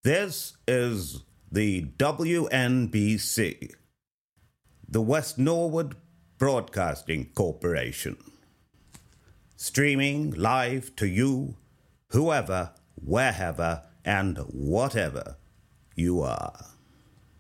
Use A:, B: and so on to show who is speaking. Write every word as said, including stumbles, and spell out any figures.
A: This is the W N B C, the West Norwood Broadcasting Corporation, streaming live to you, whoever, wherever, and whatever you are.